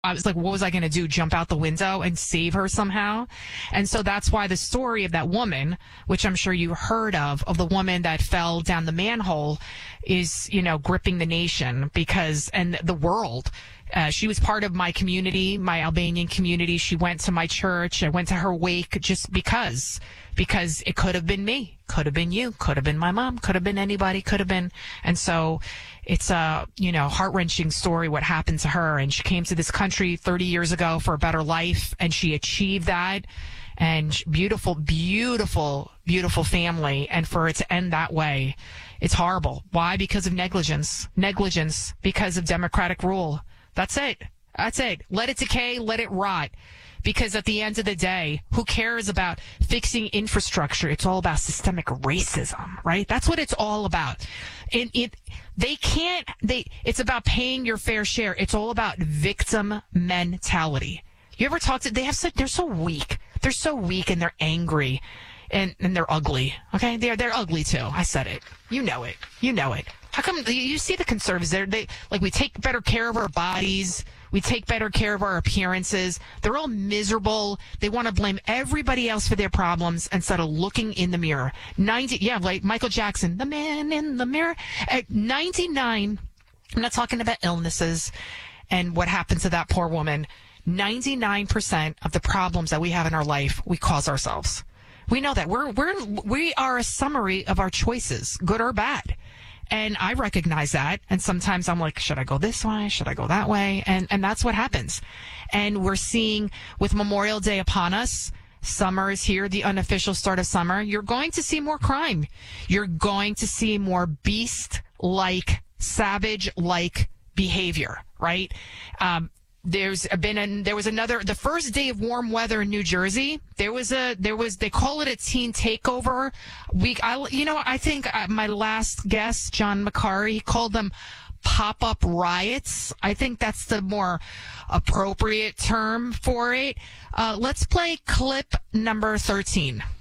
I was like, what was I going to do? Jump out the window and save her somehow? And so that's why the story of that woman, which I'm sure you heard of the woman that fell down the manhole is, gripping the nation and the world. She was part of my community, my Albanian community. She went to my church. I went to her wake just because it could have been me, could have been you, could have been my mom, could have been anybody, could have been. And so it's a, heart-wrenching story what happened to her. And she came to this country 30 years ago for a better life, and she achieved that. And beautiful, beautiful, beautiful family. And for it to end that way, it's horrible. Why? Because of negligence. Negligence because of democratic rule. That's it. Let it decay. Let it rot. Because at the end of the day, who cares about fixing infrastructure? It's all about systemic racism, right? That's what it's all about. It's about paying your fair share. It's all about victim mentality. You ever talk to, they're so weak. They're so weak and they're angry and they're ugly. Okay. They're ugly too. I said it. You know it. How come you see the conservatives? We take better care of our bodies. We take better care of our appearances. They're all miserable. They want to blame everybody else for their problems instead of looking in the mirror. Like Michael Jackson, the man in the mirror. At 99, I'm not talking about illnesses and what happened to that poor woman. 99% of the problems that we have in our life, we cause ourselves. We know that. We are a summary of our choices, good or bad. And I recognize that. And sometimes I'm like, should I go this way? Should I go that way? And that's what happens. And we're seeing with Memorial Day upon us, summer is here, the unofficial start of summer. You're going to see more crime. You're going to see more beast-like, savage-like behavior, right? There was the first day of warm weather in New Jersey. They call it a teen takeover week. I think my last guest, John McCarry, he called them pop-up riots. I think that's the more appropriate term for it. Let's play clip number 13.